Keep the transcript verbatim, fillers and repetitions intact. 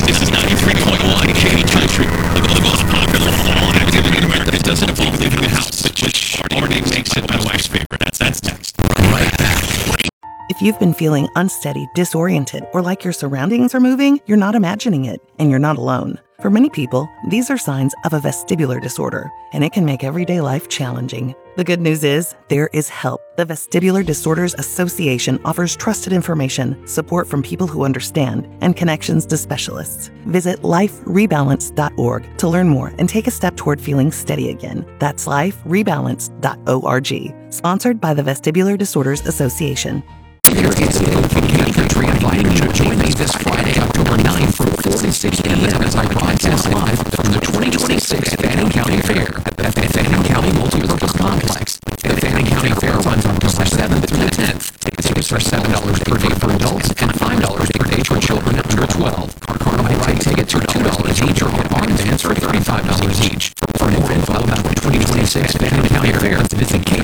This is ninety-three point one K Country, the most popular fall activity in America. It doesn't involve leaving the house, which already makes it my wife's favorite. That's, that's next. Right back. If you've been feeling unsteady, disoriented, or like your surroundings are moving, you're not imagining it, and you're not alone. For many people, these are signs of a vestibular disorder, and it can make everyday life challenging. The good news is, there is help. The Vestibular Disorders Association offers trusted information, support from people who understand, and connections to specialists. Visit life rebalance dot org to learn more and take a step toward feeling steady again. That's life rebalance dot org. Sponsored by the Vestibular Disorders Association. Here is Local Country inviting you to join me this Friday, October ninth from four to six p.m. as I broadcast live from the twenty twenty-six Fannin County Fair at the Fannin County Multipurpose Complex. The Fannin County Fair runs on October seventh through the tenth. Tickets are seven dollars per day for adults and five dollars per day for children under twelve. Carnival ride tickets are two dollars each or barn bands for thirty-five dollars each. For more info about the twenty twenty-six Fannin County Fair, visit K